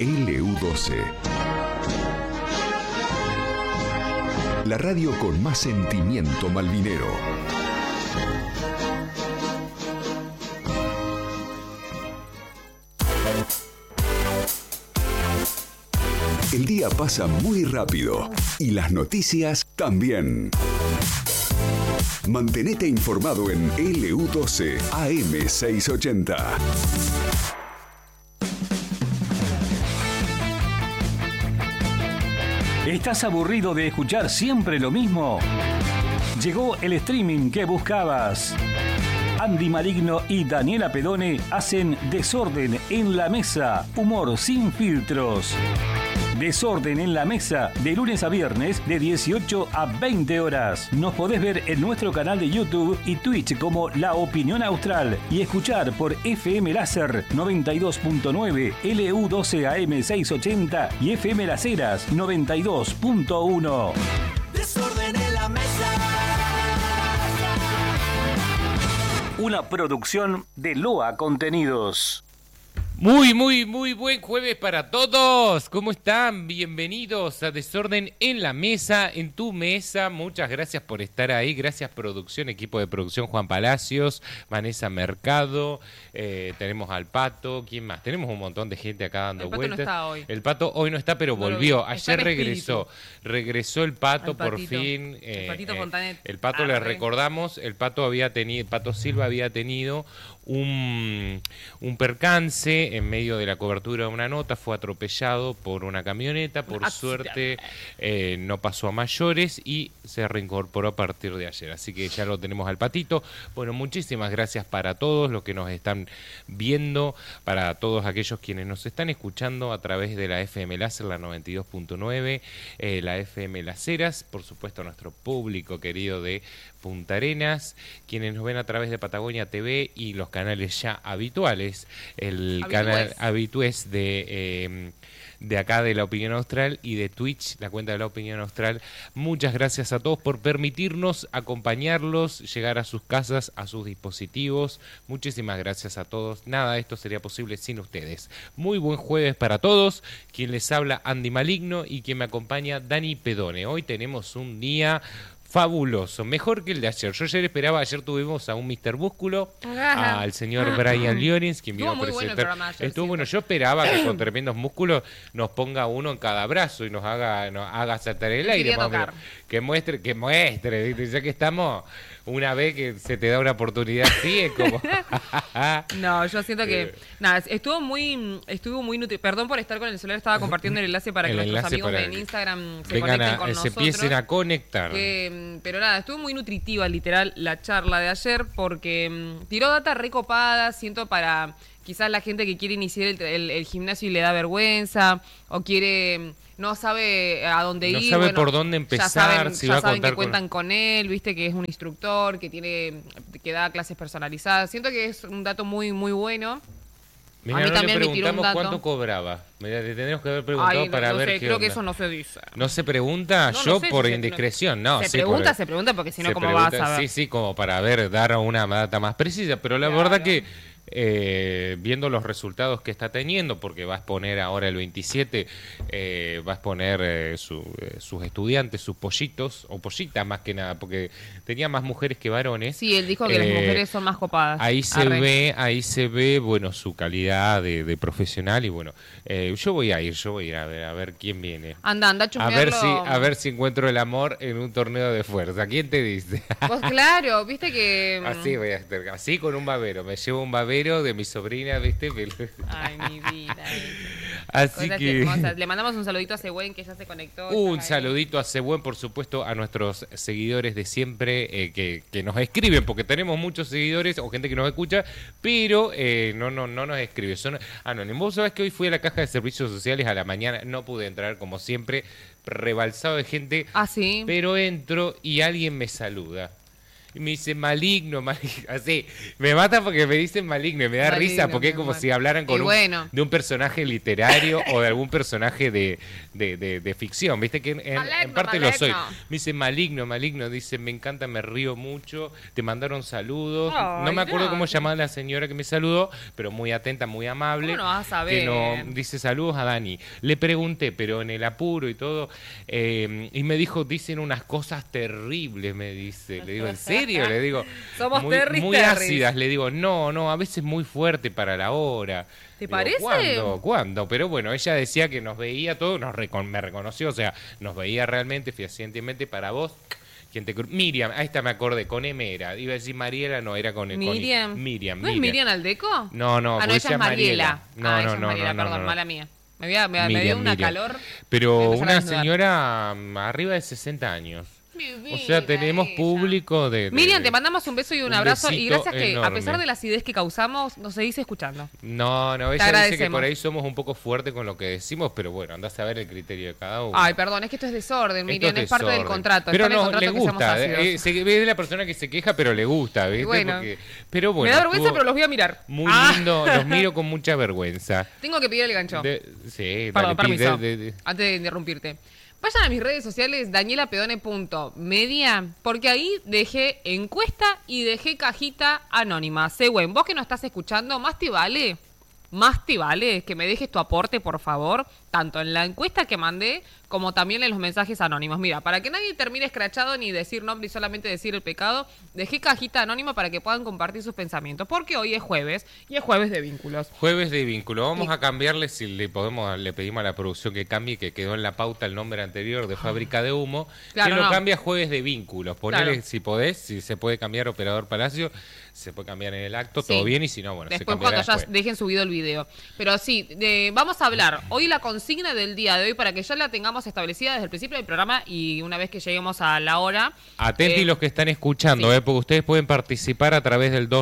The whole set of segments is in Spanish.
LU12. La radio con más sentimiento malvinero. El día pasa muy rápido y las noticias también. Mantenete informado en LU12 AM680. ¿Estás aburrido de escuchar siempre lo mismo? Llegó el streaming que buscabas. Andy Maligno y Daniela Pedone hacen Desorden en la Mesa, humor sin filtros. Desorden en la Mesa, de lunes a viernes, de 18 a 20 horas. Nos podés ver en nuestro canal de YouTube y Twitch como La Opinión Austral y escuchar por FM Láser 92.9, LU12 AM680 y FM Las Heras 92.1. Desorden en la Mesa. Una producción de Loa Contenidos. Muy buen jueves para todos. ¿Cómo están? Bienvenidos a Desorden en la Mesa, en tu mesa. Muchas gracias por estar ahí. Gracias producción, equipo de producción, Juan Palacios, Vanessa Mercado, tenemos al Pato. ¿Quién más? Tenemos un montón de gente acá dando vueltas. El Pato no está hoy. El Pato hoy no está, pero volvió. Ayer regresó. Regresó el Pato por fin. El Patito Fontanet. El Pato le recordamos, el Pato Silva había tenido un percance en medio de la cobertura de una nota, fue atropellado por una camioneta, por suerte no pasó a mayores y se reincorporó a partir de ayer, así que ya lo tenemos al Patito. Bueno, muchísimas gracias para todos los que nos están viendo, para todos aquellos quienes nos están escuchando a través de la FM Láser, la 92.9, la FM Las Heras, por supuesto nuestro público querido de Punta Arenas, quienes nos ven a través de Patagonia TV y los canales ya habituales, el canal habitués de acá de La Opinión Austral y de Twitch, la cuenta de La Opinión Austral. Muchas gracias a todos por permitirnos acompañarlos, llegar a sus casas, a sus dispositivos. Muchísimas gracias a todos. Nada de esto sería posible sin ustedes. Muy buen jueves para todos. Quien les habla, Andy Maligno, y quien me acompaña, Dani Pedone. Hoy tenemos un día fabuloso, mejor que el de ayer. Yo ayer tuvimos a un Mr. Músculo, al señor Brian Llorens, quien vino a presentar. Estuvo bueno, yo esperaba que con tremendos músculos nos ponga uno en cada brazo y nos haga saltar el aire. Que muestre, ¿viste? Ya que estamos, una vez que se te da una oportunidad así, es como... No, yo siento que... Nada, estuvo muy perdón por estar con el celular, estaba compartiendo el enlace para que nuestros amigos en Instagram se conecten con nosotros. Se empiecen a conectar. Pero nada, estuvo muy nutritiva, literal, la charla de ayer, porque tiró data recopada, siento para quizás la gente que quiere iniciar el gimnasio y le da vergüenza, o no sabe a dónde ir. No sabe por dónde empezar, ya saben que cuentan con él, viste que es un instructor, que da clases personalizadas. Siento que es un dato muy, muy bueno. Mirá, a mí también le preguntamos cuánto cobraba. Mirá, le tenemos que haber preguntado para ver qué creo onda. Que eso no se dice. ¿No se pregunta? Yo sé, por indiscreción, no. Se pregunta, porque si no, ¿cómo vas a ver? Sí, como para dar una data más precisa. Pero la verdad que viendo los resultados que está teniendo, porque va a exponer ahora el 27, va a exponer sus estudiantes, sus pollitos, o pollitas más que nada, porque tenía más mujeres que varones. Sí, él dijo que las mujeres son más copadas. Ahí se ve, bueno, su calidad de profesional y bueno, yo voy a ir a ver quién viene. Anda, chusmearlo. A ver si encuentro el amor en un torneo de fuerza. ¿Quién te dice? Pues claro, viste que... Así voy a estar, así con un babero, me llevo un babero de mi sobrina, ¿viste? Ay, mi vida. Así que... Le mandamos un saludito a Cebuen, que ya se conectó. Un saludito a Cebuen, por supuesto, a nuestros seguidores de siempre que nos escriben, porque tenemos muchos seguidores o gente que nos escucha, pero no nos escribe. Son anónimos. Vos sabés que hoy fui a la caja de servicios sociales a la mañana, no pude entrar como siempre, rebalsado de gente. Ah, sí. Pero entro y alguien me saluda. Y me dice maligno, así. Me mata porque me dicen maligno y me da risa porque es como si hablaran con de un personaje literario o de algún personaje de ficción. Viste que en parte lo soy. Me dice maligno, dice, me encanta, me río mucho, te mandaron saludos. Ay, no me acuerdo cómo llamaba la señora que me saludó, pero muy atenta, muy amable. ¿Cómo no vas a saber? Dice saludos a Dani. Le pregunté, pero en el apuro y todo, y me dijo, dicen unas cosas terribles, me dice. Le digo, ¿en serio? Le digo, somos muy ácidas. Le digo, no, a veces muy fuerte para la hora. ¿Te Digo, parece? ¿Cuándo? Pero bueno, ella decía que nos veía todo, me reconoció, o sea, nos veía realmente, fehacientemente. Para vos, Miriam, ahí está, me acordé, con M era. Iba a decir Mariela, no, era con Miriam. Miriam. ¿No es Miriam Aldeco? No, ella es Mariela. No, ella es Mariela, perdón, mala mía. Me dio una calor. Pero una señora arriba de 60 años. O sea, tenemos público de Miriam, te mandamos un beso y un abrazo. Y gracias que, enorme. a pesar de la acidez que causamos, nos seguís escuchando. No, ella dice que por ahí somos un poco fuertes con lo que decimos, pero bueno, andás a ver el criterio de cada uno. Ay, perdón, es que esto es desorden, Miriam, es parte del contrato. Pero no, le gusta. Se ve de la persona que se queja, pero le gusta, ¿viste? Bueno, pero bueno, me da vergüenza, pero los voy a mirar. Muy lindo, los miro con mucha vergüenza. Tengo que pedir el gancho. Sí, perdón, dale, permiso. Antes de interrumpirte. Vayan a mis redes sociales, danielapedone.media, porque ahí dejé encuesta y dejé cajita anónima. Según vos que nos estás escuchando, más te vale que me dejes tu aporte, por favor, tanto en la encuesta que mandé como también en los mensajes anónimos. Mira, para que nadie termine escrachado ni decir nombre y solamente decir el pecado, dejé cajita anónima para que puedan compartir sus pensamientos, porque hoy es jueves y es jueves de vínculos. Jueves de vínculo. Vamos a cambiarle, si le pedimos a la producción que cambie, que quedó en la pauta el nombre anterior de Fábrica de Humo, claro, que lo cambia a Jueves de Vínculos. Ponele, claro. si podés, si se puede cambiar Operador Palacio, se puede cambiar en el acto, todo bien, y si no, bueno, después, se cambiará cuando ya dejen subido el video. Pero sí, vamos a hablar hoy la consigna del día de hoy para que ya la tengamos establecida desde el principio del programa y una vez que lleguemos a la hora. Atentos los que están escuchando, porque ustedes pueden participar a través del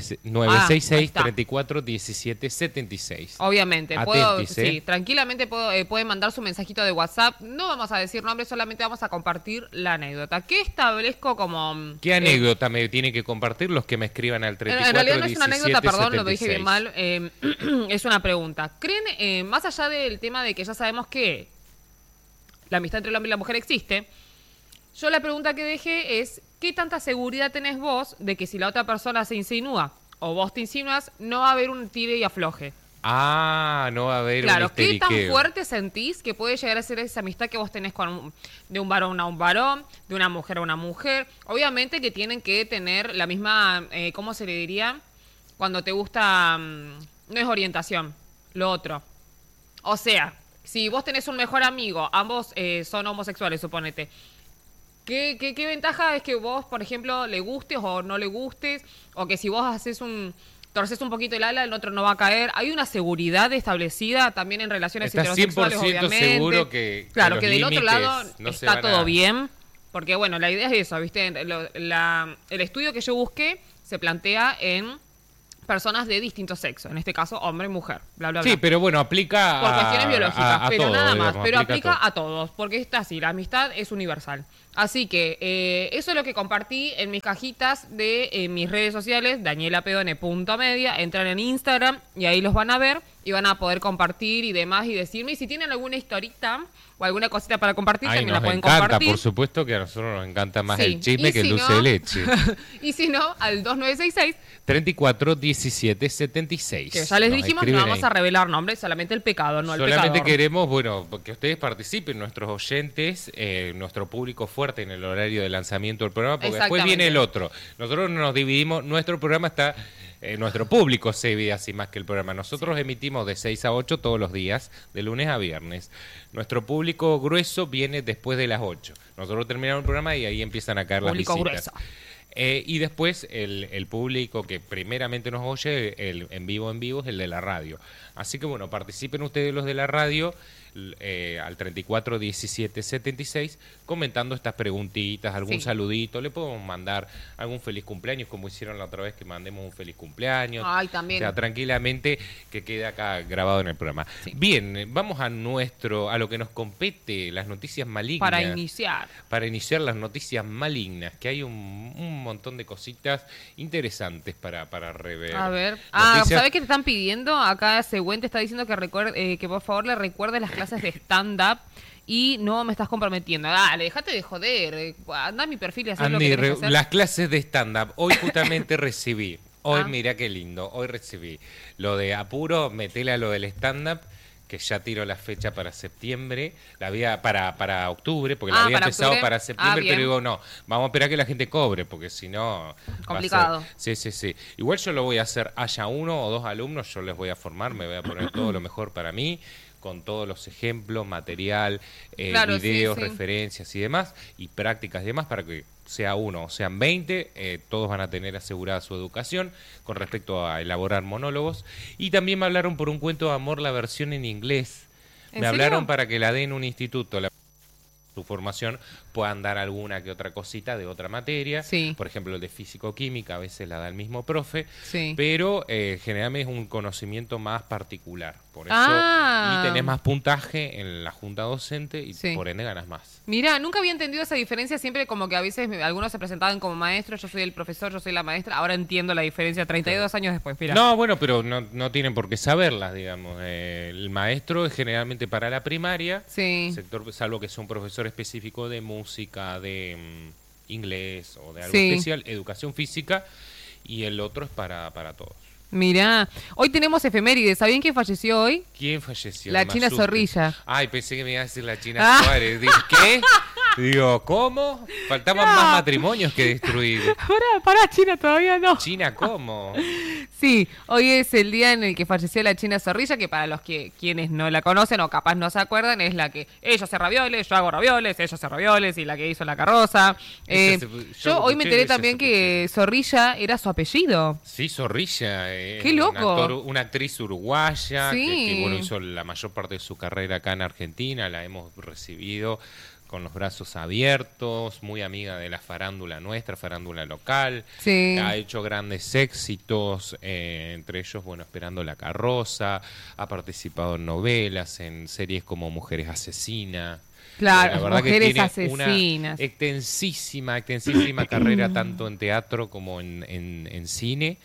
2966-341776. Obviamente, tranquilamente pueden mandar su mensajito de WhatsApp. No vamos a decir nombres, solamente vamos a compartir la anécdota. ¿Qué establezco como...? ¿Qué anécdota me tienen que compartir los que me escriban al 341776? En realidad no es una anécdota, perdón, lo dije bien mal. Es una pregunta. ¿Creen, más allá del tema de que ya sabemos que la amistad entre el hombre y la mujer existe, yo la pregunta que dejé es, ¿qué tanta seguridad tenés vos de que si la otra persona se insinúa o vos te insinúas, no va a haber un tire y afloje? No va a haber un Claro, ¿qué tan histeriqueo? fuerte sentís que puede llegar a ser esa amistad que vos tenés de un varón a un varón, de una mujer a una mujer? Obviamente que tienen que tener la misma, ¿cómo se le diría? Cuando te gusta, no es orientación, lo otro. O sea, si vos tenés un mejor amigo, ambos son homosexuales, suponete. ¿Qué ventaja es que vos, por ejemplo, le gustes o no le gustes? O que si vos torces un poquito el ala, el otro no va a caer. Hay una seguridad establecida también en relaciones heterosexuales, 100% obviamente. seguro que claro, los que del otro límites lado no se está van todo a... bien. Porque, bueno, la idea es eso, ¿viste? El estudio que yo busqué se plantea en personas de distintos sexos, en este caso hombre y mujer, bla, bla, bla. Sí, pero bueno, aplica por cuestiones biológicas, pero todo, nada más, digamos, pero aplica a todos, porque está así, la amistad es universal. Así que eso es lo que compartí en mis cajitas de mis redes sociales, danielapedone.media, entran en Instagram y ahí los van a ver y van a poder compartir y demás y decirme, y si tienen alguna historita o alguna cosita para compartir, también la pueden compartir. Por supuesto que a nosotros nos encanta más el chisme que el si dulce de leche. Y si no, al 2966 341776. que ya les dijimos, no vamos a revelar nombres, solamente el pecado, no el pecador. Solamente queremos, que ustedes participen, nuestros oyentes, nuestro público fuerte en el horario de lanzamiento del programa, porque después viene el otro. Nosotros nos dividimos, nuestro programa está... nuestro público se divide así más que el programa. Nosotros emitimos de 6 a 8 todos los días, de lunes a viernes. Nuestro público grueso viene después de las 8. Nosotros terminamos el programa y ahí empiezan a caer las visitas. Grueso. Y después el público que primeramente nos oye, el en vivo es el de la radio. Así que bueno, participen ustedes los de la radio al 341776 comentando estas preguntitas, algún saludito, le podemos mandar algún feliz cumpleaños como hicieron la otra vez que mandemos un feliz cumpleaños. Ay, también. O sea, tranquilamente que quede acá grabado en el programa. Sí. Bien, vamos a lo que nos compete, las noticias malignas. Para iniciar las noticias malignas, que hay un montón de cositas interesantes para rever. A ver. Noticias- ¿Sabés qué te están pidiendo? Acá Següen te está diciendo que por favor le recuerdes las clases de stand-up y no me estás comprometiendo. Dale, déjate de joder. Anda a mi perfil y haz lo que Andy, tenés que hacer. las clases de stand-up, hoy justamente recibí. Hoy, Ah. mira qué lindo, hoy recibí lo de apuro, metele a lo del stand-up, que ya tiro la fecha para septiembre, la había para octubre, porque la había para empezado octubre. para septiembre, Bien. pero digo, no, vamos a esperar que la gente cobre, porque si no... va a Complicado. ser- Sí. Igual yo lo voy a hacer, haya 1 o 2 alumnos, yo les voy a formar, me voy a poner todo lo mejor para mí, con todos los ejemplos, material, Claro, sí, videos, sí. referencias y demás, y prácticas y demás, para que sea 1 o sean 20, todos van a tener asegurada su educación con respecto a elaborar monólogos. Y también me hablaron por un cuento de amor, la versión en inglés. ¿En Me serio? hablaron para que la den en un instituto, su formación, puedan dar alguna que otra cosita de otra materia. Sí. Por ejemplo, el de físico-química a veces la da el mismo profe, Sí. pero generalmente es un conocimiento más particular. Por eso, Ah. y tenés más puntaje en la junta docente y Sí. por ende ganas más. Mira, nunca había entendido esa diferencia, siempre como que a veces algunos se presentaban como maestros, yo soy el profesor, yo soy la maestra, ahora entiendo la diferencia 32 años después, mira. No, bueno, pero no tienen por qué saberlas, digamos. El maestro es generalmente para la primaria, Sí. sector, salvo que sea un profesor específico de música, de inglés o de algo Sí. especial, educación física, y el otro es para todos. Mira, hoy tenemos efemérides, ¿sabían quién falleció hoy? ¿Quién falleció? La Me China asusté. Zorrilla. Ay, pensé que me iba a decir la China Ah. Suárez. Dije, ¿qué? Digo, ¿cómo? Faltaban No. más matrimonios que destruir. Pará, China, todavía no. China, ¿cómo? Sí, hoy es el día en el que falleció la China Zorrilla, que para los que quienes no la conocen o capaz no se acuerdan, es la que ella hace ravioles, yo hago ravioles, ella hace ravioles y la que hizo la carroza. Ella se- yo Yo hoy me escuché, enteré ella también se que Zorrilla era su apellido. Sí, Zorrilla. ¡Qué loco! Una actriz uruguaya Sí. que, bueno, hizo la mayor parte de su carrera acá en Argentina. La hemos recibido con los brazos abiertos, muy amiga de la farándula nuestra, farándula local. Sí. Ha hecho grandes éxitos, entre ellos, bueno, Esperando la carroza. Ha participado en novelas, en series como Mujeres Asesinas. Claro, La verdad que Mujeres tiene Asesinas. una extensísima carrera tanto en teatro como en cine.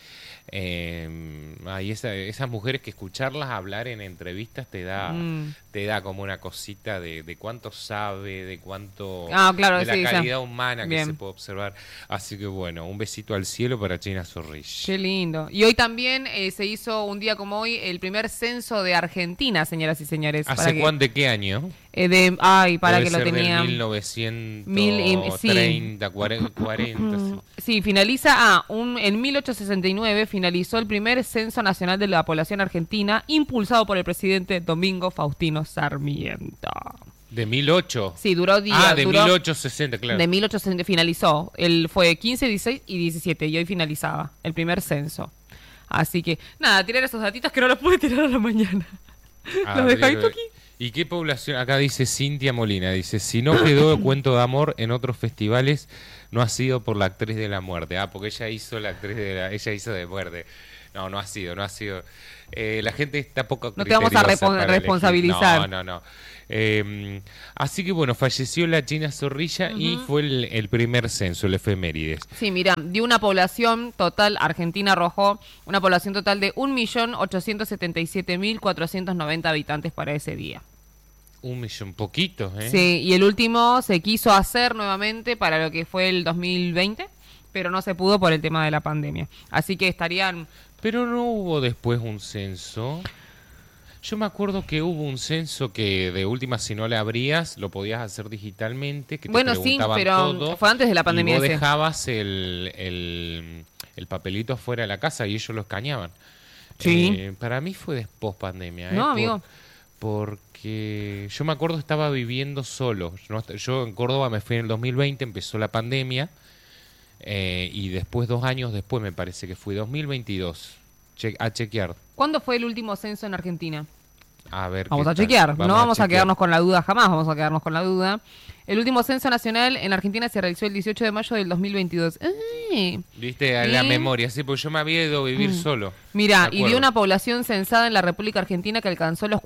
Esas mujeres que escucharlas hablar en entrevistas te da como una cosita de cuánto sabe, de cuánto Claro, de la sí, ya. calidad humana que Bien. se puede observar. Así que bueno, un besito al cielo para China Zorrilla. Qué lindo. Y hoy también se hizo un día como hoy el primer censo de Argentina, señoras y señores. ¿Hace cuánto? ¿De qué año? Para Debe que lo ser tenía. del 1930, sí. 40. Sí. Sí, finaliza. En 1869 finalizó el primer censo nacional de la población argentina, impulsado por el presidente Domingo Faustino Sarmiento. ¿De 1008? Sí, duró días. de 1860, claro. De 1860 finalizó. Fue 15, 16 y 17 y hoy finalizaba el primer censo. Así que, nada, tirar esos datitos que no los pude tirar a la mañana. Los dejé ahí, Tuki. ¿Y qué población? Acá dice Cintia Molina, dice, si no quedó Cuento de Amor en otros festivales, no ha sido por la actriz de la muerte. Porque ella hizo ella hizo de muerte. No ha sido. La gente está poco No te vamos a criteriosa para responsabilizar. elegir. No. Así que bueno, falleció la China Zorrilla y fue el primer censo, el efemérides. Sí, mira, dio una población total, Argentina arrojó una población total de 1.877.490 habitantes para ese día. 1 millón, poquitos, ¿eh? Sí, y el último se quiso hacer nuevamente para lo que fue el 2020, pero no se pudo por el tema de la pandemia. Así que estarían... Pero no hubo después un censo. Yo me acuerdo que hubo un censo que de última, si no le abrías, lo podías hacer digitalmente, que te Bueno, sí, preguntaban pero todo, fue antes de la pandemia y vos ese. dejabas el papelito afuera de la casa y ellos lo escaneaban. Sí. Para mí fue post pandemia. No, amigo. Porque yo me acuerdo estaba viviendo solo. Yo en Córdoba me fui en el 2020, empezó la pandemia. Y después, 2 años después, me parece que fui 2022. A chequear. ¿Cuándo fue el último censo en Argentina? A ver. Vamos qué a tal. chequear, no vamos a chequear. quedarnos con la duda, jamás vamos a quedarnos con la duda. El último censo nacional en Argentina se realizó el 18 de mayo del 2022. Viste, a la Sí. memoria, sí, porque yo me había ido a vivir solo. Mira, Me y dio acuerdo. una población censada en la República Argentina que alcanzó los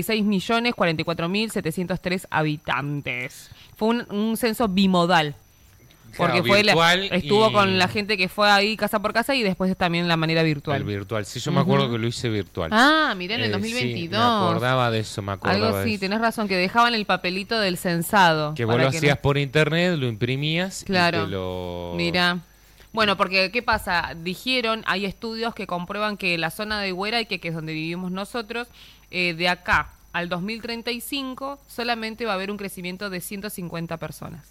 46.044.703 habitantes. Fue un censo bimodal. Porque Claro, virtual estuvo y- con la gente que fue ahí casa por casa y después también la manera virtual. El virtual. Sí, yo me acuerdo que lo hice virtual. Ah, mirá, en el Sí, 2022. me acordaba de eso, me acordaba Algo de sí, eso. tenés razón, que dejaban el papelito del censado. Que vos para lo que hacías no- por internet, lo imprimías Claro. y te lo... Mira. Bueno, porque ¿qué pasa? Dijeron, hay estudios que comprueban que la zona de Hueraique, que es donde vivimos nosotros, de acá al 2035 solamente va a haber un crecimiento de 150 personas.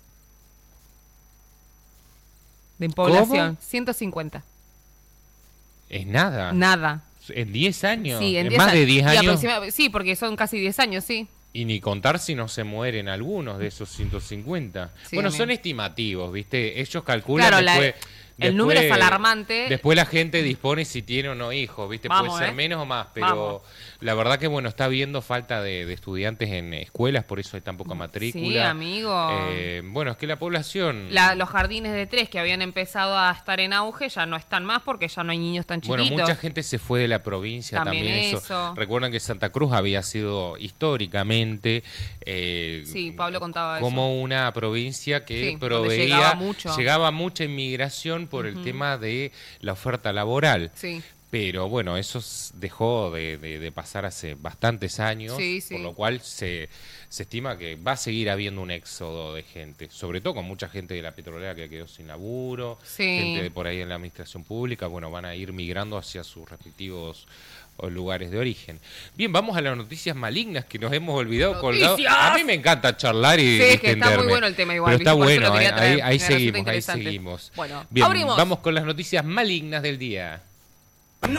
De población, 150. Es nada. Nada. En 10 años. Sí, en en 10 más de años. 10 Y años. sí, porque son casi 10 años, sí. Y ni contar si no se mueren algunos de esos 150. Sí, bueno, amigo. son estimativos, ¿viste? Ellos calculan Claro, después... el número es alarmante. Después la gente dispone si tiene o no hijos, ¿viste? Vamos, Puede ser menos o más, pero Vamos. la verdad que, bueno, está habiendo falta de estudiantes en escuelas, por eso hay tan poca matrícula. Sí, amigo. Bueno, es que la población... Los jardines de 3 que habían empezado a estar en auge ya no están más porque ya no hay niños tan chiquitos. Bueno, mucha gente se fue de la provincia También también. eso. Recuerdan que Santa Cruz había sido históricamente Sí, Pablo contaba eso. como una provincia que Sí, donde proveía, llegaba mucho. mucha inmigración por el tema de la oferta laboral. Sí. Pero bueno, eso dejó de pasar hace bastantes años, Sí, sí. por lo cual se estima que va a seguir habiendo un éxodo de gente, sobre todo con mucha gente de la petrolera que quedó sin laburo, Sí. gente de por ahí en la administración pública, bueno, van a ir migrando hacia sus respectivos lugares de origen. Bien, vamos a las noticias malignas que nos hemos olvidado colgado. ¡Noticias! A mí me encanta charlar y Sí, es que está muy distenderme, bueno el tema igual, pero ¿viste? está Por eso bueno, lo quería traer, ahí me resulta seguimos, ahí interesante. seguimos. Bueno, Bien, abrimos. vamos con las noticias malignas del día.